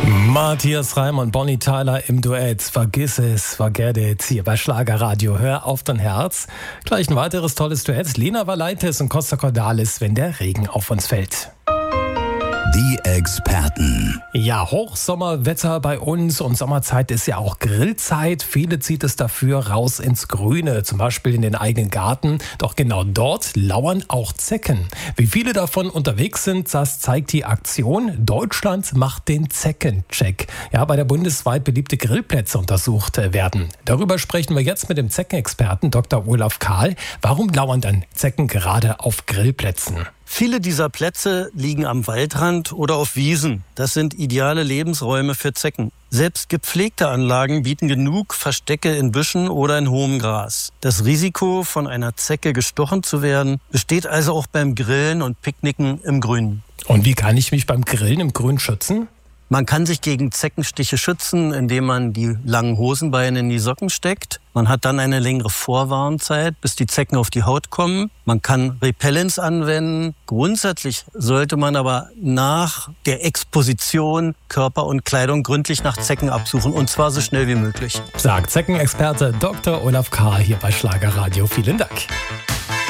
Matthias Reim und Bonnie Tyler im Duett. Vergiss es, forget it. Hier bei Schlagerradio. Hör auf dein Herz. Gleich ein weiteres tolles Duett. Lena Valaitis und Costa Cordalis, wenn der Regen auf uns fällt. Die Experten. Ja, Hochsommerwetter bei uns und Sommerzeit ist ja auch Grillzeit. Viele zieht es dafür raus ins Grüne, zum Beispiel in den eigenen Garten. Doch genau dort lauern auch Zecken. Wie viele davon unterwegs sind, das zeigt die Aktion Deutschland macht den Zeckencheck. Ja, bei der bundesweit beliebte Grillplätze untersucht werden. Darüber sprechen wir jetzt mit dem Zeckenexperten Dr. Olaf Kahl. Warum lauern dann Zecken gerade auf Grillplätzen? Viele dieser Plätze liegen am Waldrand oder auf Wiesen. Das sind ideale Lebensräume für Zecken. Selbst gepflegte Anlagen bieten genug Verstecke in Büschen oder in hohem Gras. Das Risiko, von einer Zecke gestochen zu werden, besteht also auch beim Grillen und Picknicken im Grünen. Und wie kann ich mich beim Grillen im Grün schützen? Man kann sich gegen Zeckenstiche schützen, indem man die langen Hosenbeine in die Socken steckt. Man hat dann eine längere Vorwarnzeit, bis die Zecken auf die Haut kommen. Man kann Repellents anwenden. Grundsätzlich sollte man aber nach der Exposition Körper und Kleidung gründlich nach Zecken absuchen, und zwar so schnell wie möglich. Sagt Zeckenexperte Dr. Olaf Kahl hier bei Schlagerradio. Vielen Dank.